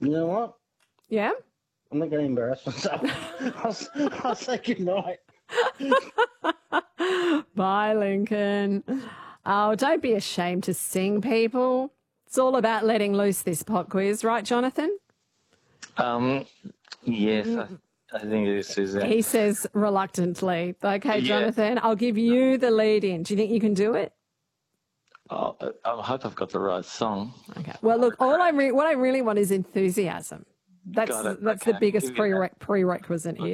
You know what? Yeah? I'm not going to embarrass myself. I'll say goodnight. Bye, Lincoln. Oh, don't be ashamed to sing, people. It's all about letting loose this pop quiz, right, Jonathan? Yes, I think it is, Suzanne. He says reluctantly. Okay, Yeah. Jonathan, I'll give you the lead in. Do you think you can do it? Oh, I hope I've got the right song. Okay. Well, look, what I really want is enthusiasm. That's Got it. the Okay, biggest give you that. prerequisite here.